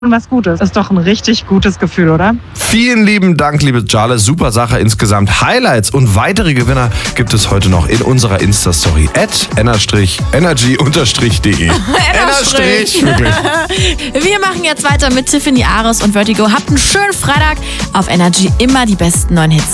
was Gutes. Ist doch ein richtig gutes Gefühl, oder? Vielen lieben Dank, liebe Jale. Super Sache insgesamt. Highlights und weitere Gewinner gibt es heute noch in unserer Insta-Story @energy_de. Enerstrich, wirklich. Wir machen jetzt weiter mit Tiffany Ares und Vertigo. Habt einen schönen Freitag. Auf Energy immer die besten neuen Hits.